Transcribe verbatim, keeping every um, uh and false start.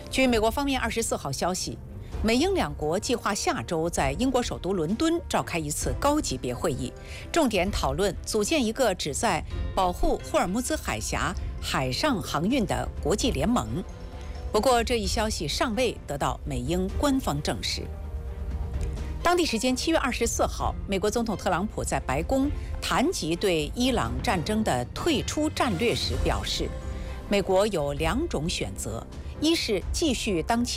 据美国方面二十四号消息，美英两国计划下周在英国首都伦敦召开一次高级别会议，重点讨论组建一个旨在保护霍尔木兹海峡海上航运的国际联盟。不过，这一消息尚未得到美英官方证实。当地时间七月二十四号，美国总统特朗普在白宫谈及对伊朗战争的退出战略时表示，美国有两种选择：一是继续当前